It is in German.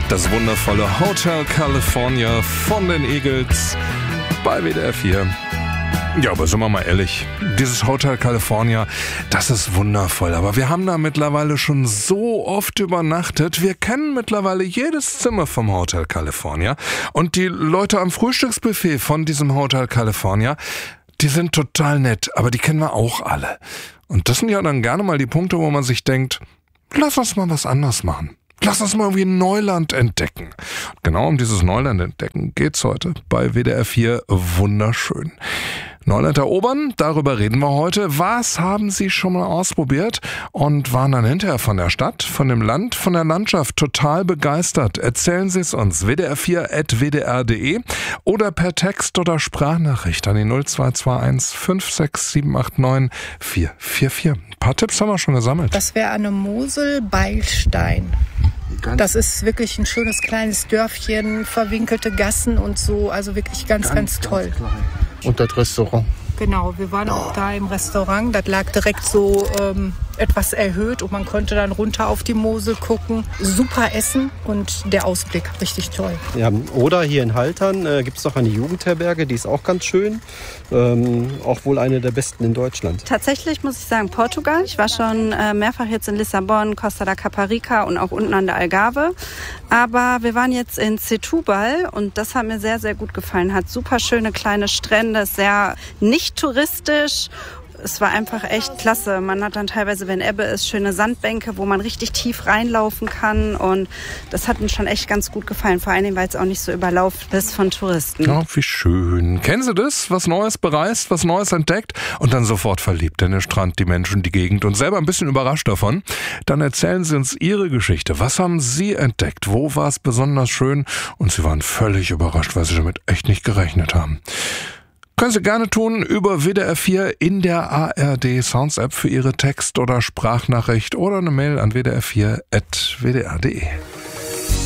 Das wundervolle Hotel California von den Eagles bei WDR 4. Ja, aber sind wir mal ehrlich, dieses Hotel California, das ist wundervoll. Aber wir haben da mittlerweile schon so oft übernachtet. Wir kennen mittlerweile jedes Zimmer vom Hotel California. Und die Leute am Frühstücksbuffet von diesem Hotel California, die sind total nett, aber die kennen wir auch alle. Und das sind ja dann gerne mal die Punkte, wo man sich denkt, lass uns mal was anderes machen. Lass uns mal irgendwie Neuland entdecken. Und genau um dieses Neuland entdecken geht's heute bei WDR 4 wunderschön. Neuland erobern, darüber reden wir heute. Was haben Sie schon mal ausprobiert und waren dann hinterher von der Stadt, von dem Land, von der Landschaft total begeistert? Erzählen Sie es uns, wdr4@wdr.de oder per Text oder Sprachnachricht an die 0221 56789 444. Ein paar Tipps haben wir schon gesammelt. Das wäre Anne Mosel, Beilstein. Das ist wirklich ein schönes kleines Dörfchen, verwinkelte Gassen und so, also wirklich ganz toll. Und das Restaurant. Genau, wir waren auch da im Restaurant, das lag direkt so etwas erhöht und man konnte dann runter auf die Mosel gucken. Super Essen und der Ausblick, richtig toll. Ja, oder hier in Haltern gibt es noch eine Jugendherberge, die ist auch ganz schön. Auch wohl eine der besten in Deutschland. Tatsächlich muss ich sagen Portugal. Ich war schon mehrfach jetzt in Lissabon, Costa da Caparica und auch unten an der Algarve. Aber wir waren jetzt in Setúbal und das hat mir sehr, sehr gut gefallen. Hat super schöne kleine Strände, sehr nicht touristisch. Es war einfach echt klasse. Man hat dann teilweise, wenn Ebbe ist, schöne Sandbänke, wo man richtig tief reinlaufen kann. Und das hat uns schon echt ganz gut gefallen. Vor allen Dingen, weil es auch nicht so überlaufen ist von Touristen. Ja, wie schön. Kennen Sie das? Was Neues bereist, was Neues entdeckt und dann sofort verliebt in den Strand, die Menschen, die Gegend und selber ein bisschen überrascht davon? Dann erzählen Sie uns Ihre Geschichte. Was haben Sie entdeckt? Wo war es besonders schön? Und Sie waren völlig überrascht, weil Sie damit echt nicht gerechnet haben. Können Sie gerne tun über WDR 4 in der ARD Sounds App für Ihre Text- oder Sprachnachricht oder eine Mail an wdr4@wdr.de.